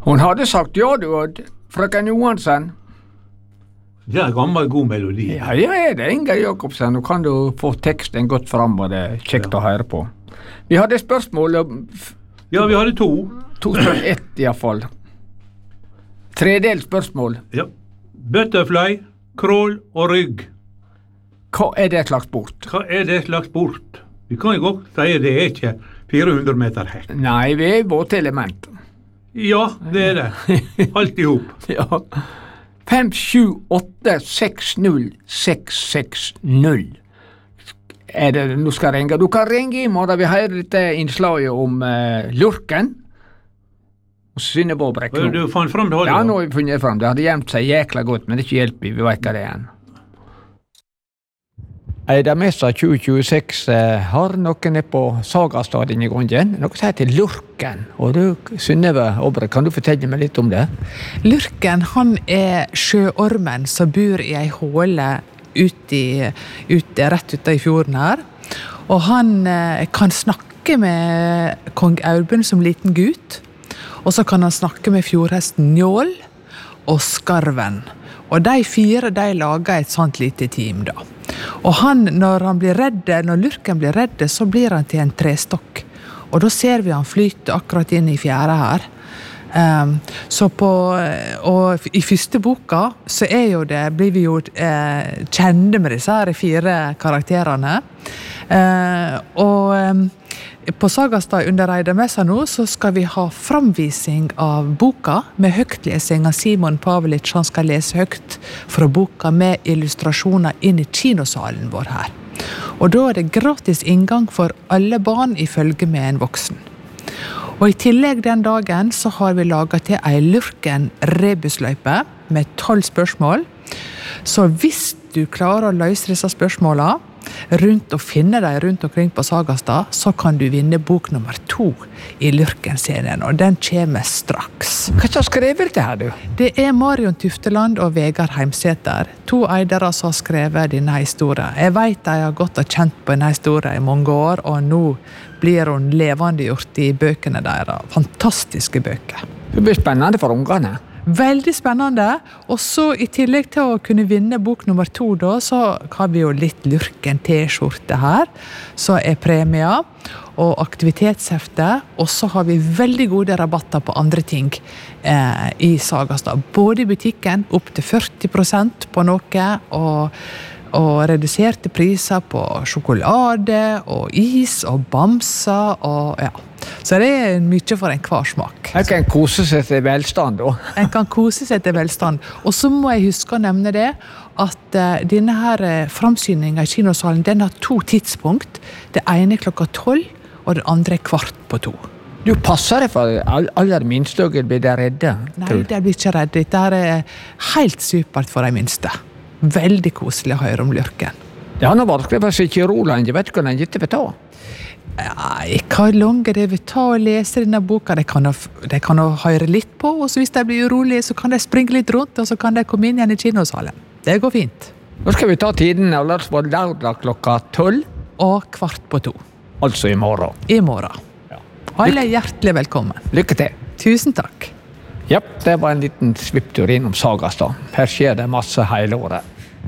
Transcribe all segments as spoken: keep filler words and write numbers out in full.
Hun hadde sagt ja, du, frøken Johansen. Det er en gammel god melodi. Ja, ja, er det Inger Jacobsen. Nå kan du få teksten godt fram, og det er kjekt ja. Å høre på. Vi hadde spørsmål. Ja, vi hadde to. To spørsmål, ett i hvert fall. Tredelt spørsmål. Ja. Butterfly, krål og rygg. Hva er det slags sport? Hva er det slags sport? Vi kan jo godt si det er ikke fire hundre meter hekk. Nei, vi er vårt element. Ja, det er det. Alt i hop. Ja. fem sju åtte seks null seks seks null. Er det, nå skal jeg ringe. Du kan ringe i morgen. Vi hører dette innslaget om uh, lurken. Og Synnebåbrekk nå. Du fant frem det? Ja, nå har vi funnet frem. Det hadde gjemt seg jækla godt, men det er ikke hjelp i. Vi vet hva det er. Eidamessa tjue tjueseks eh, har noen på Sagastadien i gangen, noe som heter Lurken. Og du, Synnøve Åbre, kan du fortelle meg litt om det? Lurken, han er sjøormen som bor i ei håle ute i, ute, rett ute i fjorden her. Og han eh, kan snakke med kong Audun som liten gutt, og så kan han snakke med fjordhesten Njål og Skarven. Og de fire, de lager et sånt lite team da. Og han, når han blir redde, når lurken blir redde, så blir han til en trestokk. Og da ser vi han flyte akkurat inn i fjæra her. Um, så på, og i første boka, så er jo det, blir vi jo eh, kjende med disse her fire karakterene. Uh, og um, på Sagastad under Eidamessa nå, så skal vi ha framvisning av boka med høgtlesing av Simon Pavlic. Han skal lese høgt fra boka med illustrasjoner inn i kinosalen vår her. Og da er det gratis inngang for alle barn i følge med en voksen. Og i tillegg den dagen så har vi laget til ei Lurken rebusløype med tolv spørsmål. Så hvis du klarer å løse disse spørsmålene, rundt og finne deg rundt omkring på Sagastad, så kan du vinne bok nummer to i Lurken-serien, og den kommer straks. Hva har skrevet det her, du? Det er Marion Tufteland og Vegard Heimseter, to eidere som har skrevet denne historien. Jeg vet de har gått og kjent på denne historien i mange år, og nå blir hun levende gjort i bøkene deres. Fantastiske bøker. Det blir spennende for ungene. Veldig spennende, og så i tillegg til å kunne vinne bok nummer to da, så har vi jo litt Lurken t-skjorte her, så er premia og aktivitetshefte, og så har vi veldig gode rabatter på andre ting eh, i Sagastad, både i butikken opp til førti prosent på noe, og og reduserte priser på sjokolade og is og bamser og ja. Så det er mye for en hver smak. En kan kose seg til velstand da. En kan kose seg til velstand. Og så må jeg huske å nevne det, at uh, denne her uh, framsyningen i kinosalen, den har to tidspunkt. Det ene er klokka tolv, og det andre er kvart på to. Du passer deg for aller minste og blir de redde? Nei, de blir ikke redde. Dette er helt supert for de minste. Veldig koselig å høre om Lurken. Det har nå vært skrevet seg ikke Roland, jeg vet ikke hva den gitt det vil ta. Ja, hva langt det vil ta å lese denne boka, det kan de kan høre litt på, og så hvis de blir urolige, så kan de springe litt rundt, og så kan de komme inn igjen i kinosalen. Det går fint. Nå skal vi ta tiden, og la oss få lørdag klokka tolv. Og kvart på to. Altså i morgen. I morgen. Ja. Alle er hjertelig velkommen. Lykke til. Tusen takk. Ja, det var en liten svipptur innom Sagastad. Her skjer det masse hele året.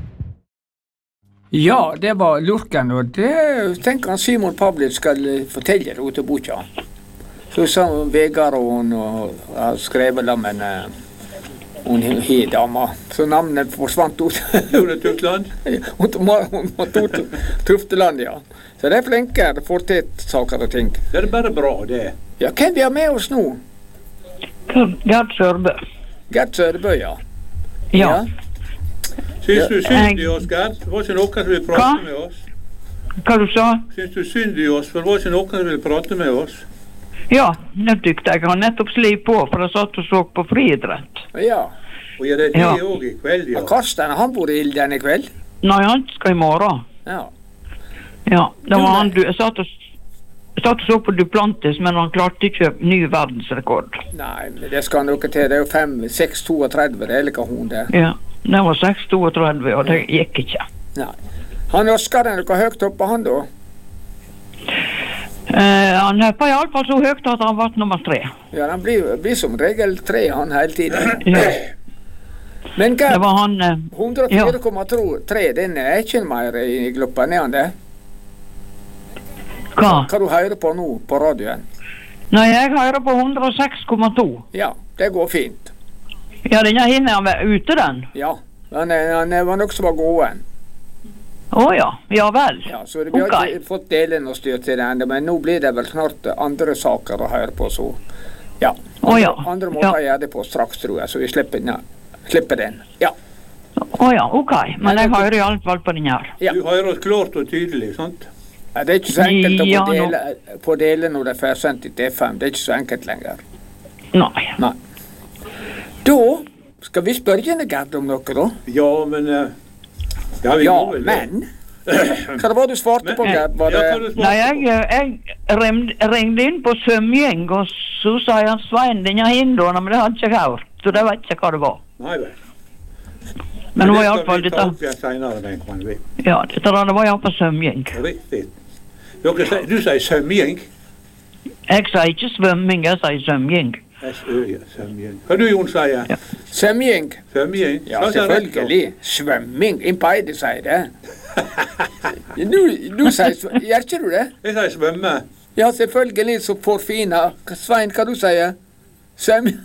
Ja, det var Lurken, og det tenker han Simon Pavlic skal fortelle det ut av boka. Så sa Vegard og hun og har skrevet det, men uh, hun er dama, så navnet forsvant ut. Hun er Tufteland? Hun var Tufteland, ja. Så det er flinke, det får til saker og ting. Det er bare bra, det. Ja, hvem vi har med oss nå? Gert Sørbø. Gert Sørbø, ja. Ja. ja. Syns du synd i oss, Gert? Det var ikke noen som ville prate Hva? med oss. Hva du sa? Syns du synd i oss, for det var ikke noen som ville prate med oss. Ja, det tykte jeg. Han nettopp sli på, for jeg satt og så på friidrett. Ja. Og gjør det det òg ja. i kveld, ja. Og Karsten, han bor i Ilden i kveld? Nei, han skal i morgen. Ja. Ja, det var han du... Jeg satt og Jeg satt og så på Duplantis, men han klarte ikke ny verdensrekord. Nei, men det skal han noe til. Det er jo fem, seks, trettito, det er like hun det. Ja, det var seks, trettito, og det gikk ikke. Nei. Han Oskar, er noe høyt oppe han da? Eh, han hoppa i alle fall så høyt at han ble nummer tre. Ja, han blir, blir som regel tre han hele tiden. Ja. Men Det hva, var han eh, hundre og fire komma tre, den er ikke mer i gluppa, er han det? Hva? Hva du hører på nå på radioen? Nei, jeg hører på hundre og seks komma to. Ja, det går fint. Ja, denne hinner han være ute, den. Ja, han, er, han er, var nok som var gåen. Å ja, ja vel. Ja, så vi har Ok. ikke fått delen og styr til det enda, men nå blir det vel snart andre saker å høre på, så ja. Å ja. Andre måter Ja. å gjøre det på straks, tror jeg, så vi slipper den. Slipper den. Ja. Å ja, ok. Men jeg hører i alle fall på den her. Ja. Du hører oss klart og tydelig, sant? Ja, det er ikke så enkelt å Ja, få nå- dele, få dele når det er fersendt til F M. Det er ikke så enkelt lenger. Nei. Nei. Da skal vi spørre henne, Gerd, om noe, da. Ja, men eh, Ja, vi Ja, må vel det. men hva det var du svarte på, Gerd? Var Ja, hva det du Nei, svarte jeg, jeg ringde, ringde inn på svømmegjeng, og så sa han Svein, denne hindåene, men det hadde ikke jeg hørt, så det vet ikke hva det var. på? Nei vel. Men det var i det alle fall skal vi ta dette, opp igjen senere, den kan vi. ja, dette da, det var i alle fall svømmegjeng. Riktig. Dere, sier- du sier svømmegjeng? Jeg sier ikke svømming, jeg sier svømmegjeng. S Ø, ja, svømmegjeng. Hva du, Jon, sier? Ja. svømming? Svømmegjeng? Ja, Hva sier dere? selvfølgelig. Svømming. Inn på Eide sier det. Du, du sier sv- Gjør ikke du det? Jeg sier svømme. Ja, selvfølgelig, så forfina. Svein, hva du sier? Svømming?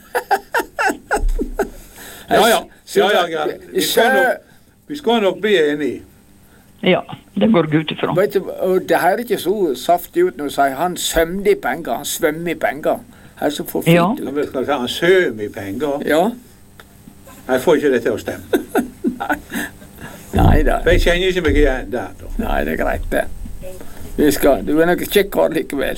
Ja, ja. Ja, ja, Gerd. Vi skal Sjø- nok, vi skal nok bli enige. Ja, det går jeg ut ifra. Vet du, og det her er ikke så saftig ut når du sier han svømte i penger, han svømmer i penger. Her er så for fint Ja. ut. Ja, men skal jeg si, han søm i penger. Ja. Jeg får ikke det til å stemme. Nei da. For jeg kjenner ikke meg igjen der, da. Nei, det er greit, det. Vi skal, du er nok kjekk kar likevel.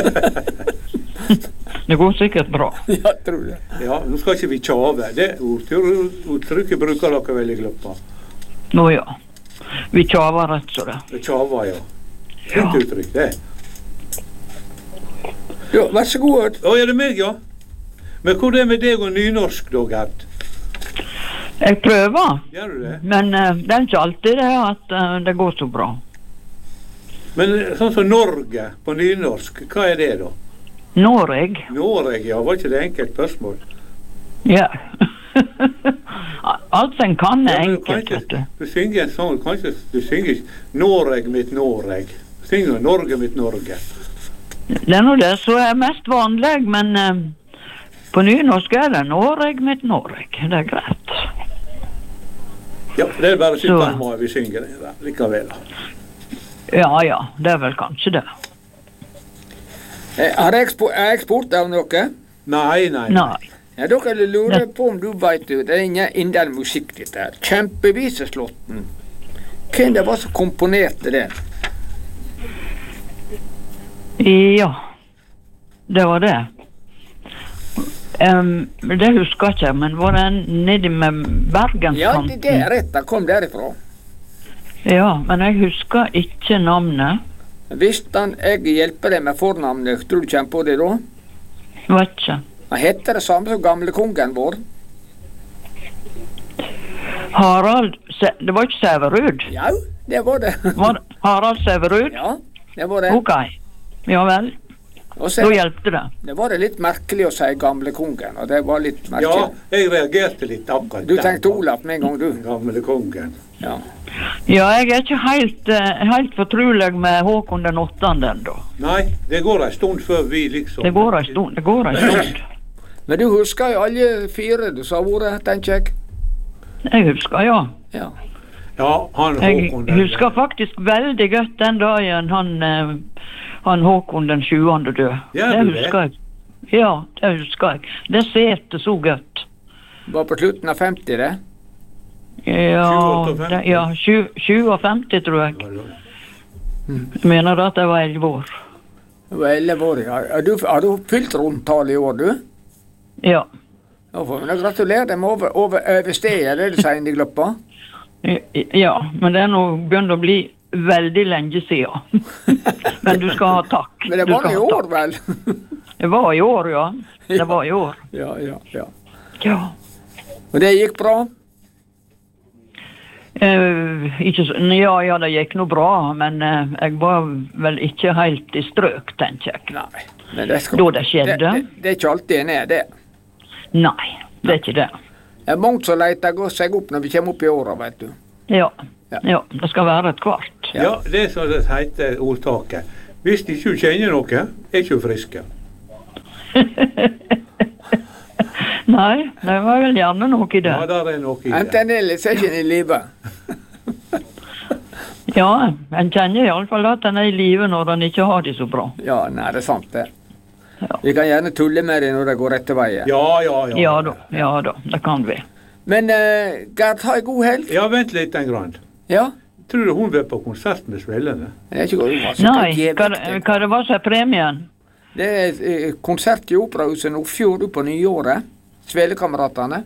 Det går sikkert bra. Ja, tror det. Ja, nå skal ikke vi tjave. Det ordtrykket ordtrykket bruker dere vel i Gloppa. Nå ja. Vi tjaver rett så det. Det tjava, ja. Fint Ja. uttrykk, det. Jo, vær så god. Å, er det meg, ja? Men hvor er det med deg og nynorsk, da, Gerd? Jeg prøver, Gjør du det? men eh, det er ikke alltid det at eh, det går så bra. Men eh, sånn som Norge på nynorsk, hva er det, da? Norge, Norge, ja. Var ikke det enkelt spørsmål? ja. Alt en kan er Ja, men du kan enkelt, ikke- vet du. Du synger en sånn, kanskje du synger ikke 'Noreg mitt Noreg'. Du synger 'Norge mitt Norge'. Det er nå det som er mest vanlig, men eh, på nynorsk er det Norge mitt Norge. Det er greit. Ja, det er bare Så- Sittarmar vi synger det der, likevel. Ja, ja, det er vel kanskje det. Eh, Har jeg, spo har jeg spurt av noe? Nei, nei. Nei. Ja, dere lurer på om du vet det, det er ingen indel musikk dette her. Kjempeviseslåtten. Hvem det var som komponerte det? Ja, det var det. Um, det husker jeg ikke, men var det nedi med Bergenskanten? Ja, det, det er rett, det kom derifra. Ja, men jeg husker ikke navnet. Hvis han, jeg hjelper deg med fornavnet, tror du kommer på det da? Vet ikke. Han heter det samme som gamle kongen vår. Harald Se- Det var ikke Sæverud? Ja, det var det. Var det Harald Sæverud? Ja, det var det. Ok. Ja vel. Og så Da hjelpte det. det var det litt merkelig å si gamle kongen, og det var litt Ja, merkelig. jeg reagerte litt akkurat Du der. tenkte Olaf med en gang, du. Gamle kongen. Ja. Ja, jeg er ikke helt, eh, helt fortrolig med Håkon den åttende ennå. Nei, det går en stund før vi liksom Det går ei stund. Det går ei stund. Men du husker jo alle fire du sa ordet, tenker jeg. Jeg husker, ja. Ja. Ja, han Jeg Håkon den- husker faktisk veldig godt den dagen han, eh, han Håkon den sjuende død. Gjør Det du det? husker jeg. Ja, det husker jeg. Det sete så godt. Var på slutten av femti, det. Ja, tjueåtte og det, ja sjuogfemti, tror jeg. Jeg mener at jeg var elleve år. Det var elleve år, ja. Har du, har du fylt rundt tallet i år, du? Ja. Da får vi gratulere deg med over, over, over stedet, er det det sier i Gloppa? Ja, men det er nå begynt å bli veldig lenge siden. Men du skal ha takk. Men det Du var skal i ha år, takk. vel? Det var i år, ja. Det var i år. Ja, ja, ja. Ja. Og det gikk bra? Eh, ikke, så- ja, ja, det gikk nå bra, men eh, jeg var vel ikke helt i strøk, tenker jeg. Nei. Men det skal, Da det skjedde? Det, det, det er ikke alltid en er det. Nei, det er ikke det. Det er mange som leter gå seg opp når vi kommer opp i åra, vet du. Ja. Ja. ja, det skal være et kvart. Ja, det er som det heter ordtaket. Hvis ikke du kjenner noe, er ikke du frisk. Nei, det var vel gjerne noe i det. Ja, der er noe i det. Enten ellers er ikke en i live. Ja, en kjenner iallfall at en er i live når en ikke har det så bra. Ja, nei, det er sant det. Ja. Vi kan gjerne tulle med det når det går rette veien. Ja, ja, ja. Ja da, ja da, det kan vi. Men uh, Gerd, ha en god helg. Ja, vent litt en grann. Ja? Tror du hun vil på konsert med Svellene? Det er ikke godt. Altså, Nei, det, hva, er hva det var som er premien? det er eh, konsert i Operahuset Nordfjord på nyåret. Svelekameratene.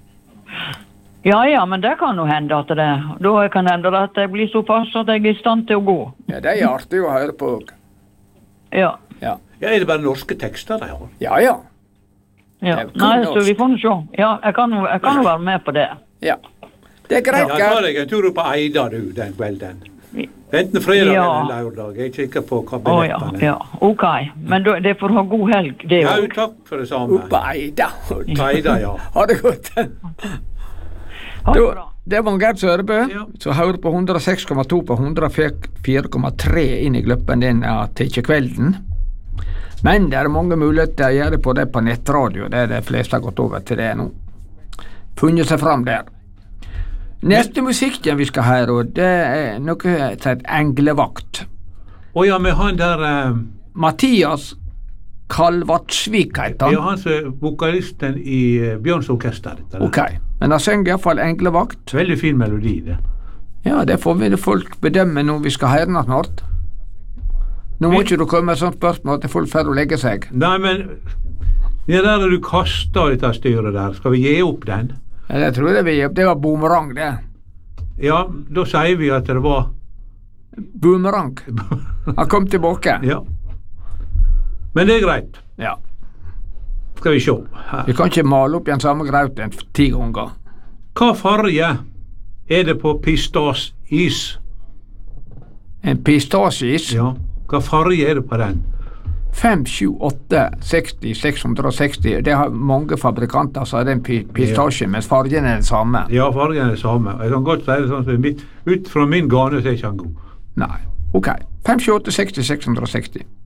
Ja ja, men det kan jo hende at det Da kan hende at jeg blir såpass at jeg er i stand til å gå. Ja, det er artig å høre på. Ja. Ja, Ja, er det bare norske tekster de har? ja. ja. ja. Det er Nei, norsk. så vi får nå se. Ja, jeg kan jo jeg kan jo være med på det. ja. Det er greit, Ja, ta Gerd. deg en tur opp på Eida, du, den kvelden. Enten fredag Ja. eller lørdag. Jeg kikker på hva Å ja, billettene er. ja. Ok. Men da, det får ha god helg, det Ja, òg. takk for det samme. Oppe Eida. På Eida, ja. Ha det godt. Ha det Da, bra. det var Gerd Sørebø, Ja. som hører på hundre og seks komma to på hundre og fire komma tre inn i gløppen din ja, til ikke kvelden. Men det er mange muligheter å gjøre på det på nettradio. Det er de fleste har gått over til det nå. Funnet seg fram der. Neste musikken vi skal høre, og det er noe som heter Englevakt. Å ja, med han der eh, Mathias Kalvatsvik heter Ja, han. han som er vokalisten i eh, Bjørns orkester. dette der. Ok, men han synger iallfall Englevakt. Veldig fin melodi, det. Ja, det får vi folk bedømme når vi skal høre den snart. Nå må ikke du komme med sånt spørsmål til folk før å legge seg. Nei, men det der du kasta dette styret der, skal vi gi opp den? Ja, det tror jeg vi Det var boomerang, det. Ja, da sier vi at det var Boomerang. Han kom tilbake. Ja. Men det er greit. Ja. Skal vi se her. Vi kan ikke male opp igjen samme grauten ti ganger. Hva farge er det på pistasjeis? En pistasjeis. Ja. Hva farge er det på den? fem, sju, åtte, seksti, seks hundre og seksti. Det har mange fabrikanter som har den pi pistasjen, mens fargen er den samme. Ja, fargen er det samme. Jeg kan godt si det sånn som mitt, ut fra min gane så er ikke han god. Nei. Ok. fem, sju, åtte, seksti, seks hundre og seksti.